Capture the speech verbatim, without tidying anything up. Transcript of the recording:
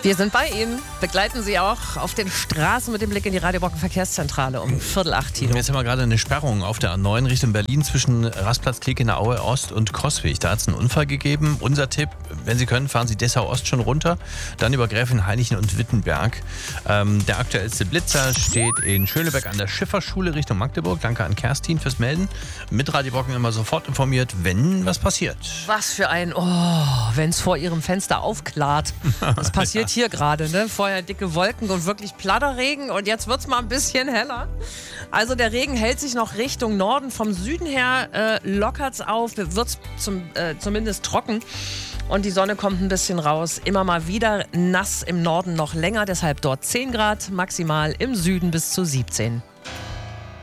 Wir sind bei Ihnen. Begleiten Sie auch auf den Straßen mit dem Blick in die Radio Brocken Verkehrszentrale um Viertel acht. Tino. Jetzt haben wir gerade eine Sperrung auf der A neun Richtung Berlin zwischen Rastplatz Kleckener Aue Ost und Coswig. Da hat es einen Unfall gegeben. Unser Tipp, wenn Sie können, fahren Sie Dessau Ost schon runter, dann über Gräfenhainichen und Wittenberg. Ähm, der aktuellste Blitzer steht in Schöneberg an der Schifferschule Richtung Magdeburg. Danke an Kerstin fürs Melden. Mit Radio Brocken immer sofort informiert, wenn was passiert. Was für ein, oh, wenn es vor Ihrem Fenster aufklart. Das passiert hier gerade, ne? Vorher dicke Wolken und wirklich Platterregen und jetzt wird es mal ein bisschen heller. Also der Regen hält sich noch Richtung Norden. Vom Süden her äh, lockert es auf, wird es zum, äh, zumindest trocken. Und die Sonne kommt ein bisschen raus. Immer mal wieder nass im Norden noch länger, deshalb dort zehn Grad, maximal im Süden bis zu siebzehn.